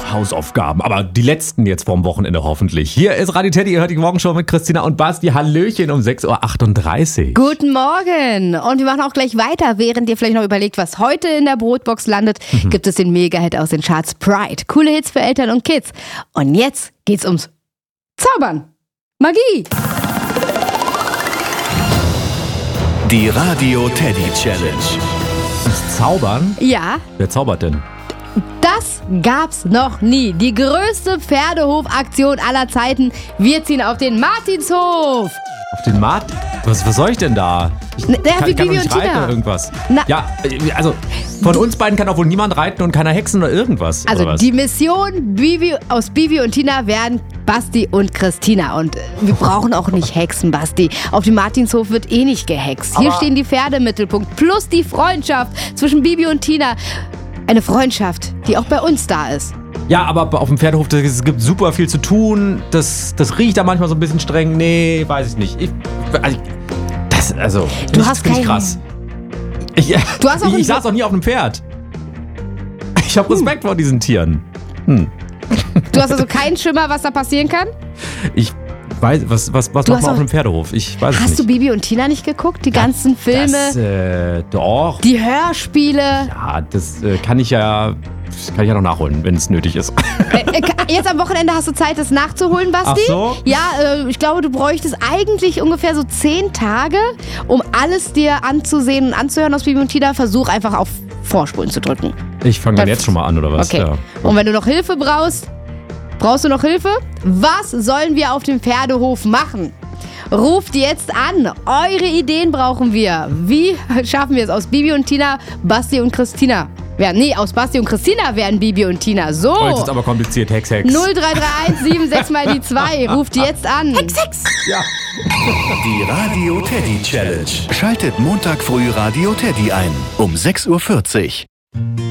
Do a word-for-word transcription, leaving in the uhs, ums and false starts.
Hausaufgaben, aber die letzten jetzt vorm Wochenende hoffentlich. Hier ist Radio Teddy, ihr hört die Morgenshow mit Christina und Basti. Hallöchen um sechs Uhr achtunddreißig. Guten Morgen und wir machen auch gleich weiter, während ihr vielleicht noch überlegt, was heute in der Brotbox landet, mhm. gibt es den Mega-Hit aus den Charts Pride. Coole Hits für Eltern und Kids. Und jetzt geht's ums Zaubern. Magie. Die Radio Teddy Challenge. Das Zaubern? Ja. Wer zaubert denn? Das gab's noch nie. Die größte Pferdehofaktion aller Zeiten. Wir ziehen auf den Martinshof. Auf den Martin? Was, was soll ich denn da? Ich Na, der kann, wie kann doch Bibi nicht und reiten Tina. oder irgendwas. Na. Ja, also von uns beiden kann auch wohl niemand reiten und keiner hexen oder irgendwas. Also oder was? die Mission Bibi, aus Bibi und Tina werden Basti und Christina. Und wir brauchen auch nicht Hexen, Basti. Auf dem Martinshof wird eh nicht gehext. Hier Aber stehen die Pferde im Mittelpunkt. Plus die Freundschaft zwischen Bibi und Tina. Eine Freundschaft, die auch bei uns da ist. Ja, aber auf dem Pferdehof, das, es gibt super viel zu tun. Das, das riecht da manchmal so ein bisschen streng. Nee, weiß ich nicht. Ich, also, das, also, Du das hast finde ich keinen- krass. Ich, Du hast auch ich, einen- ich saß auch nie auf einem Pferd. Ich habe Respekt vor diesen Tieren. Hm. Du hast also keinen Schimmer, was da passieren kann? Ich weiß, was, was, was Du macht hast man auf auch- einem Pferdehof? Ich weiß es Hast nicht. du Bibi und Tina nicht geguckt? Die ganzen Filme, Das, äh, doch. die Hörspiele. Ja, das äh, kann ich ja, das kann ich ja noch nachholen, wenn es nötig ist. Äh, äh, jetzt am Wochenende hast du Zeit, das nachzuholen, Basti? Ach so? Ja, äh, ich glaube, du bräuchtest eigentlich ungefähr so zehn Tage, um alles dir anzusehen und anzuhören aus Bibi und Tina. Versuch einfach auf Vorspulen zu drücken. Ich fange dann Dann- jetzt schon mal an, oder was? Okay. Ja. Und wenn du noch Hilfe brauchst, brauchst du noch Hilfe? Was sollen wir auf dem Pferdehof machen? Ruft jetzt an. Eure Ideen brauchen wir. Wie schaffen wir es aus Bibi und Tina, Basti und Christina? Ja, nee, aus Basti und Christina werden Bibi und Tina. So. Oh, jetzt ist aber kompliziert. Hex, Hex. null drei drei eins sieben sechs mal die zwei. Ruft jetzt an. Hex, Hex. Ja. Die Radio Teddy Challenge. Schaltet Montag früh Radio Teddy ein um sechs Uhr vierzig.